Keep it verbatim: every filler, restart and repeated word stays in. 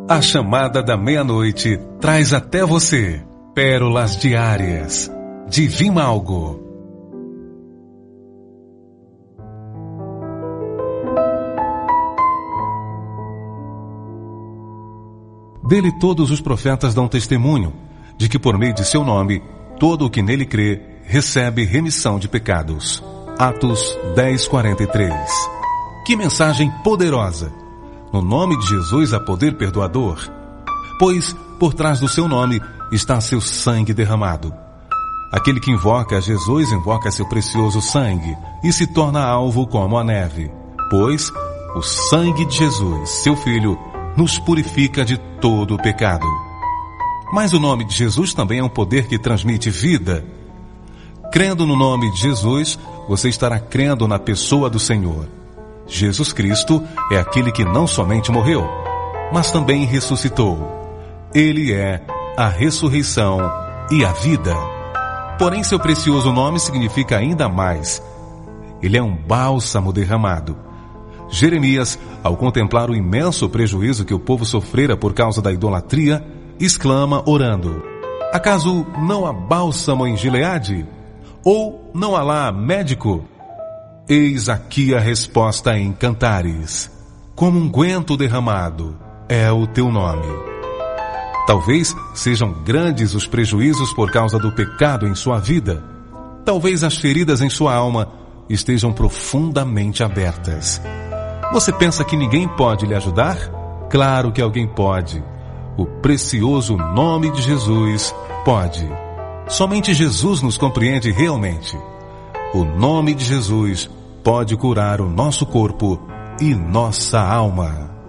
A chamada da meia-noite traz até você pérolas diárias de Vimalgo. Dele todos os profetas dão testemunho de que por meio de seu nome, todo o que nele crê recebe remissão de pecados. Atos dez, quarenta e três. Que mensagem poderosa! No nome de Jesus há poder perdoador, pois por trás do seu nome está seu sangue derramado. Aquele que invoca a Jesus invoca seu precioso sangue e se torna alvo como a neve, pois o sangue de Jesus, seu Filho, nos purifica de todo o pecado. Mas o nome de Jesus também é um poder que transmite vida. Crendo no nome de Jesus, você estará crendo na pessoa do Senhor. Jesus Cristo é aquele que não somente morreu, mas também ressuscitou. Ele é a ressurreição e a vida. Porém, seu precioso nome significa ainda mais. Ele é um bálsamo derramado. Jeremias, ao contemplar o imenso prejuízo que o povo sofrera por causa da idolatria, exclama orando: acaso não há bálsamo em Gileade? Ou não há lá médico? Eis aqui a resposta em Cantares: como unguento derramado é o teu nome. Talvez sejam grandes os prejuízos por causa do pecado em sua vida. Talvez as feridas em sua alma estejam profundamente abertas. Você pensa que ninguém pode lhe ajudar? Claro que alguém pode. O precioso nome de Jesus pode. Somente Jesus nos compreende realmente. O nome de Jesus pode curar o nosso corpo e nossa alma.